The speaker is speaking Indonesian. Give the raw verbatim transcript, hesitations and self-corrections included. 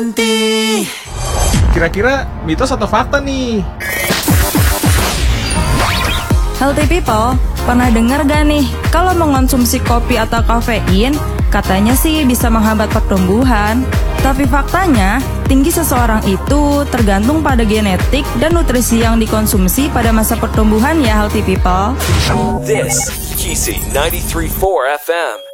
Kira-kira mitos atau fakta nih? Healthy people, pernah dengar gak nih kalau mengonsumsi kopi atau kafein katanya sih bisa menghambat pertumbuhan? Tapi faktanya, tinggi seseorang itu tergantung pada genetik dan nutrisi yang dikonsumsi pada masa pertumbuhan ya healthy people. This, Kisi ninety-three point four F M.